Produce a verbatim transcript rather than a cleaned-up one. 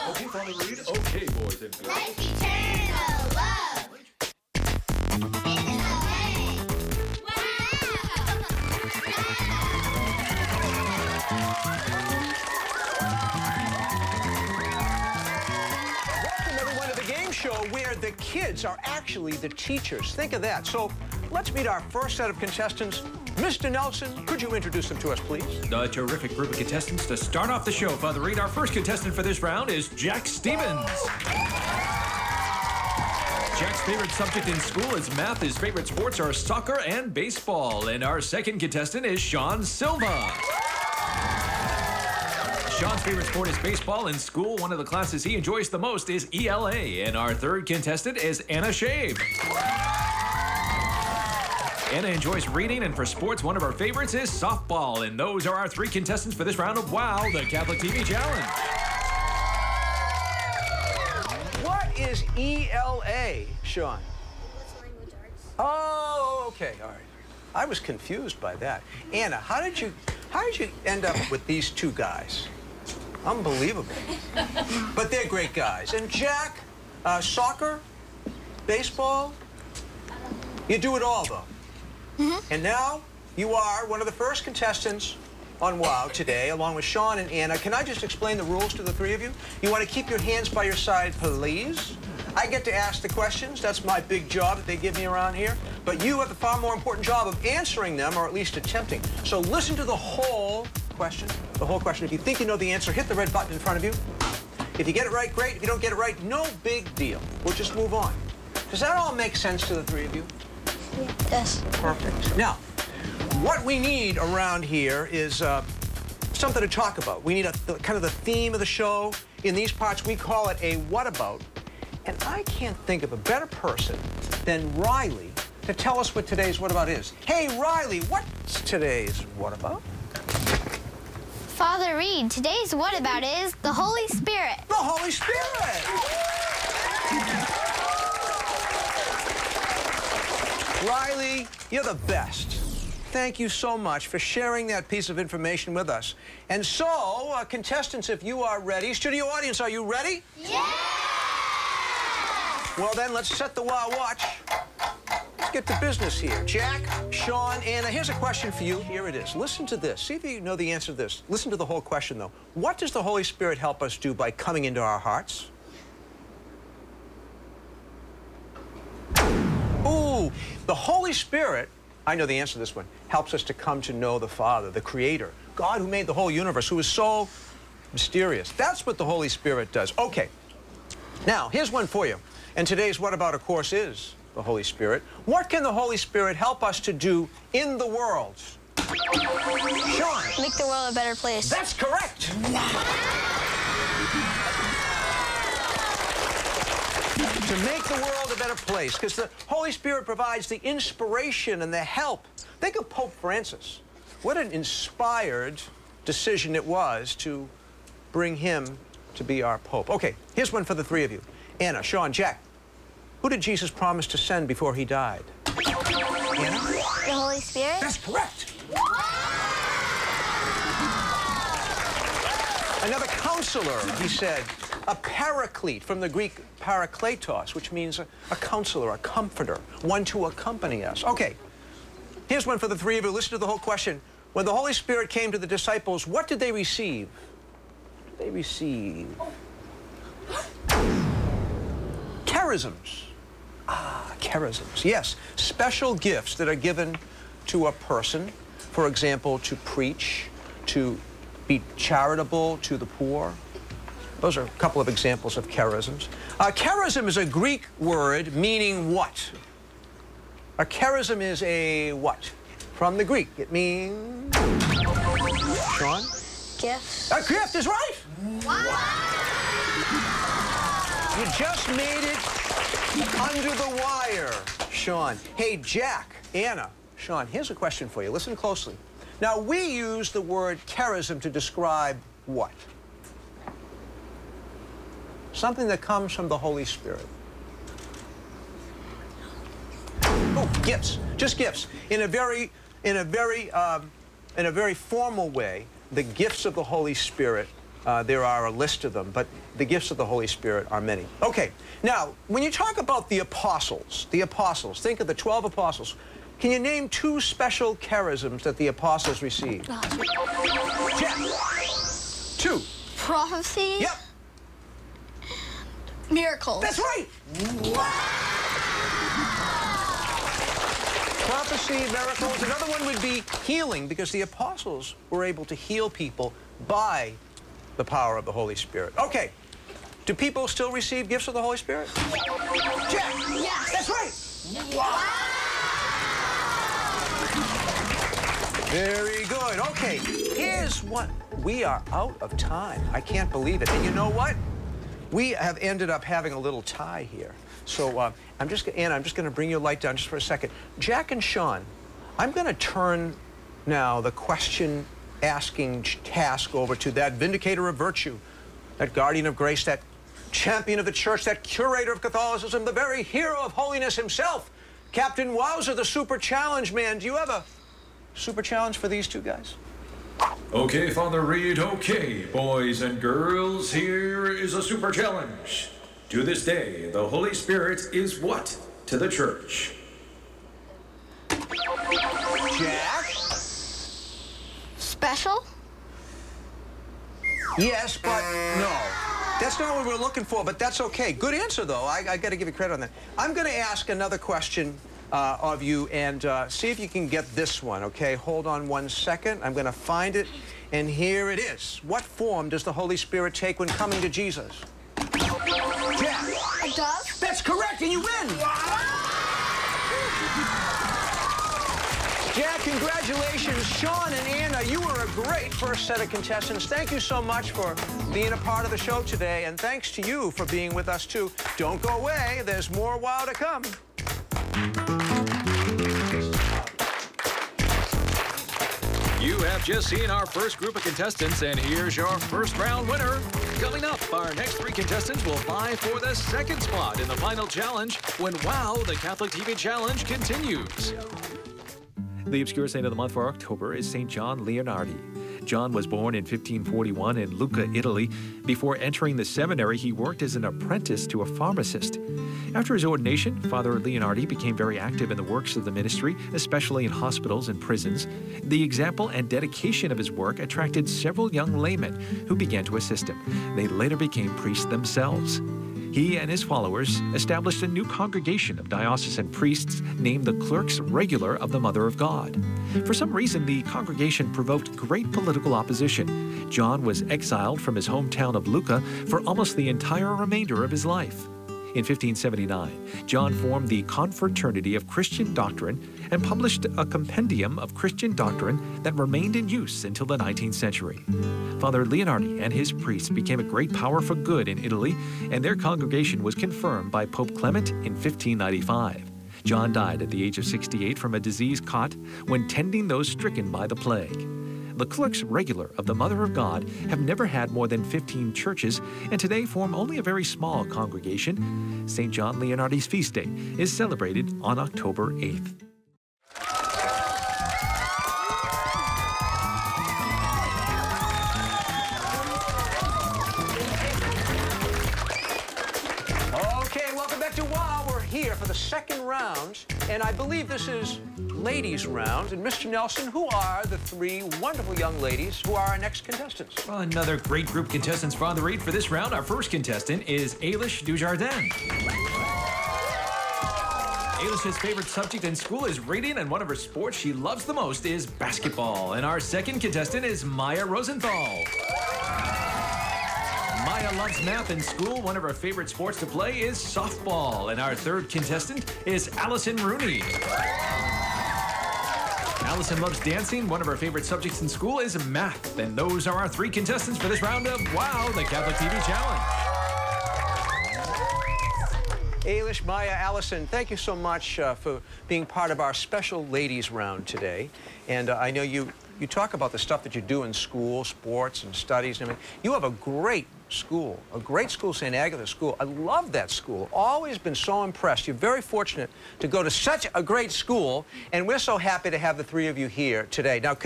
Okay, Father Reed. Okay, boys and girls. Let's eternal love. Welcome, everyone, to the game show where the kids are actually the teachers. Think of that. So let's meet our first set of contestants. Mister Nelson, could you introduce them to us, please? A terrific group of contestants to start off the show, Father Reed. Our first contestant for this round is Jack Stevens. Jack's favorite subject in school is math. His favorite sports are soccer and baseball. And our second contestant is Sean Silva. Sean's favorite sport is baseball. In school, one of the classes he enjoys the most is E L A. And our third contestant is Anna Shabe. Anna enjoys reading, and for sports, one of her favorites is softball. And those are our three contestants for this round of WOW, the Catholic T V Challenge. What is E L A, Sean? English language arts. Oh, okay, all right. I was confused by that. Anna, how did you, how did you end up with these two guys? Unbelievable. But they're great guys. And Jack, uh, soccer, baseball, you do it all, though. Mm-hmm. And now you are one of the first contestants on WOW today, along with Sean and Anna. Can I just explain the rules to the three of you? You want to keep your hands by your side, please. I get to ask the questions. That's my big job that they give me around here. But you have the far more important job of answering them, or at least attempting. So listen to the whole question. The whole question. If you think you know the answer, hit the red button in front of you. If you get it right, great. If you don't get it right, no big deal. We'll just move on. Does that all make sense to the three of you? Yes. Perfect. Now, what we need around here is uh, something to talk about. We need a the, kind of the theme of the show. In these parts, we call it a what about. And I can't think of a better person than Riley to tell us what today's what about is. Hey, Riley, what's today's what about? Father Reed, today's what about is the Holy Spirit. The Holy Spirit! Riley, you're the best. Thank you so much for sharing that piece of information with us. And so, uh, contestants, if you are ready, studio audience, are you ready? Yeah! Well, then, let's set the WOW watch. Let's get to business here. Jack, Sean, Anna, here's a question for you. Here it is. Listen to this. See if you know the answer to this. Listen to the whole question, though. What does the Holy Spirit help us do by coming into our hearts? Ooh, the Holy Spirit, I know the answer to this one, helps us to come to know the Father, the Creator, God who made the whole universe, who is so mysterious. That's what the Holy Spirit does. Okay, now, here's one for you. And today's What About, of course, is the Holy Spirit. What can the Holy Spirit help us to do in the world? Sean. Make the world a better place. That's correct. To make the world a better place, because the Holy Spirit provides the inspiration and the help. Think of Pope Francis. What an inspired decision it was to bring him to be our Pope. Okay, here's one for the three of you. Anna, Sean, Jack, who did Jesus promise to send before he died? Anna? The Holy Spirit? That's correct. Another counselor, he said. A paraclete, from the Greek parakletos, which means a, a counselor, a comforter, one to accompany us. Okay, here's one for the three of you. Listen to the whole question. When the Holy Spirit came to the disciples, what did they receive? What did they receive? Charisms. Ah, charisms. Yes, special gifts that are given to a person, for example, to preach, to be charitable to the poor. Those are a couple of examples of charisms. Uh, charism is a Greek word meaning what? A charism is a what? From the Greek. It means... Sean? Gifts. A gift is right. Wow! You just made it under the wire, Sean. Hey, Jack, Anna, Sean, here's a question for you. Listen closely. Now, we use the word charism to describe what? Something that comes from the Holy Spirit. Oh, gifts. Just gifts. In a very, in a very, um, in a very formal way, the gifts of the Holy Spirit Uh, there are a list of them, but the gifts of the Holy Spirit are many. Okay, now, when you talk about the apostles, the apostles, think of the twelve apostles. Can you name two special charisms that the apostles received? Jack. Two. Prophecy. Yep. Miracles. That's right. Prophecy, miracles. Another one would be healing, because the apostles were able to heal people by the power of the Holy Spirit. Okay. Do people still receive gifts of the Holy Spirit? Jack. Yes. That's right. Wow. Very good. Okay. Here's what. We are out of time. I can't believe it. And you know what? We have ended up having a little tie here. So uh, I'm just, Anna, I'm just going to bring your light down just for a second. Jack and Sean, I'm going to turn now the question asking task over to that vindicator of virtue, that guardian of grace, that champion of the church, that curator of Catholicism, the very hero of holiness himself, Captain Wowzer, the super challenge man. Do you have a super challenge for these two guys? Okay, Father Reed, okay, boys and girls, here is a super challenge. To this day, the Holy Spirit is what to the church? Jack? Special. Yes, but no. That's not what we're looking for, but that's okay. Good answer, though. I, I got to give you credit on that. I'm going to ask another question uh, of you and uh, see if you can get this one, okay? Hold on one second. I'm going to find it, and here it is. What form does the Holy Spirit take when coming to Jesus? Jack. A dove. That's correct, and you win. Jack, congratulations. Sean and Anna, you were a great first set of contestants. Thank you so much for being a part of the show today, and thanks to you for being with us, too. Don't go away. There's more wow to come. You have just seen our first group of contestants, and here's your first round winner. Coming up, our next three contestants will vie for the second spot in the final challenge when WOW, the Catholic T V Challenge, continues. The obscure saint of the month for October is Saint John Leonardi. John was born in fifteen forty-one in Lucca, Italy. Before entering the seminary, he worked as an apprentice to a pharmacist. After his ordination, Father Leonardi became very active in the works of the ministry, especially in hospitals and prisons. The example and dedication of his work attracted several young laymen who began to assist him. They later became priests themselves. He and his followers established a new congregation of diocesan priests named the Clerks Regular of the Mother of God. For some reason, the congregation provoked great political opposition. John was exiled from his hometown of Lucca for almost the entire remainder of his life. In fifteen seventy-nine, John formed the Confraternity of Christian Doctrine and published a compendium of Christian doctrine that remained in use until the nineteenth century. Father Leonardi and his priests became a great power for good in Italy, and their congregation was confirmed by Pope Clement in fifteen ninety-five. John died at the age of sixty-eight from a disease caught when tending those stricken by the plague. The Clerks Regular of the Mother of God have never had more than fifteen churches and today form only a very small congregation. Saint John Leonardi's feast day is celebrated on October eighth. Okay, welcome back to WOW. We're here for the second round, and I believe this is ladies' round. And Mister Nelson, who are the three wonderful young ladies who are our next contestants? Well, another great group of contestants, Father Reed. For this round, our first contestant is Ailish Dujardin. Ailish's favorite subject in school is reading, and one of her sports she loves the most is basketball. And our second contestant is Maya Rosenthal. Maya loves math in school. One of her favorite sports to play is softball. And our third contestant is Allison Rooney. Allison loves dancing. One of her favorite subjects in school is math. And those are our three contestants for this round of WOW, the Catholic T V Challenge. Ailish, Maya, Allison, thank you so much uh, for being part of our special ladies round today. And uh, I know you, you talk about the stuff that you do in school, sports and studies and everything. You have a great school, a great school, Saint Agatha School. I love that school. Always been so impressed. You're very fortunate to go to such a great school, and we're so happy to have the three of you here today. Now,